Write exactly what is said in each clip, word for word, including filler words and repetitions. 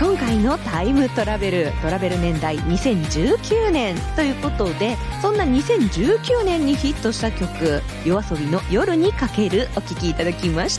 今回のタイムトラベルトラベル年代にせんじゅうきゅうねんということで、そんなにせんじゅうきゅうねんにヒットした曲、YOASOBIの夜にかけるお聴きいただきました。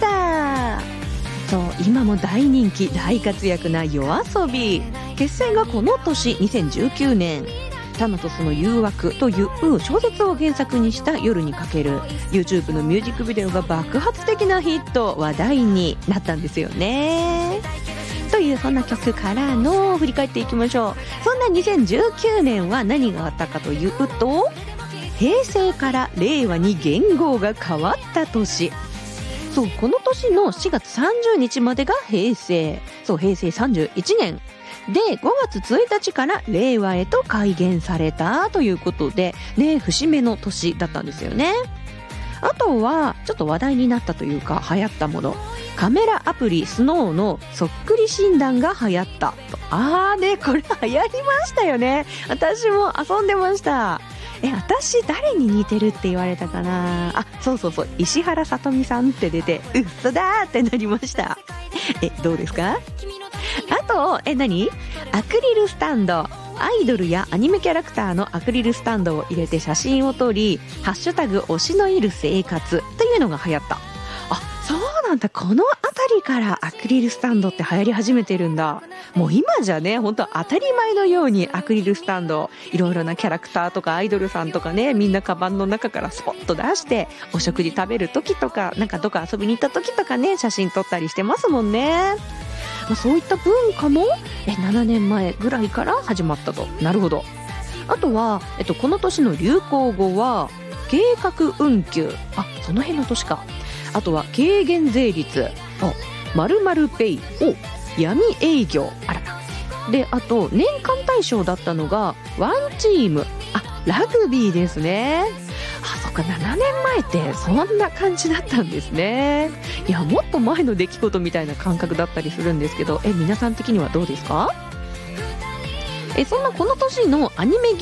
そう、今も大人気大活躍な YOASOBI、 結成がこの年にせんじゅうきゅうねん、タナトスの誘惑という小説を原作にした夜にかける YouTube のミュージックビデオが爆発的なヒット、話題になったんですよね。というそんな曲からの振り返っていきましょう。そんなにせんじゅうきゅうねんは何があったかというと、平成から令和に元号が変わった年。そう、この年のしがつさんじゅうにちまでが平成。そう、平成さんじゅういちねんで、ごがつついたちから令和へと改元されたということでね、節目の年だったんですよね。あとはちょっと話題になったというか流行ったもの、カメラアプリスノーのそっくり診断が流行ったと。あーね、これ流行りましたよね。私も遊んでました。え、私誰に似てるって言われたかなあ、そうそうそう、石原さとみさんって出て、うっそだーってなりました。え、どうですか？あと、え、何？アクリルスタンド。アイドルやアニメキャラクターのアクリルスタンドを入れて写真を撮り、ハッシュタグ推しのいる生活というのが流行った。あ、そうなんだ。このあたりからアクリルスタンドって流行り始めてるんだ。もう今じゃね、本当当たり前のようにアクリルスタンド、いろいろなキャラクターとかアイドルさんとかね、みんなカバンの中からスポッと出して、お食事食べる時とか、なんかどっか遊びに行った時とかね、写真撮ったりしてますもんね。そういった文化もえななねんまえぐらいから始まったと。なるほど。あとは、えっと、この年の流行語は計画運休。あ、その辺の年か。あとは軽減税率。あ、〇〇ペイ。お、闇営業。あらら。で、あと年間大賞だったのがワンチーム。あ、ラグビーですね。あ、そっか、ななねんまえってそんな感じだったんですね。いや、もっと前の出来事みたいな感覚だったりするんですけど、え、皆さん的にはどうですか？え、そんなこの年のアニメ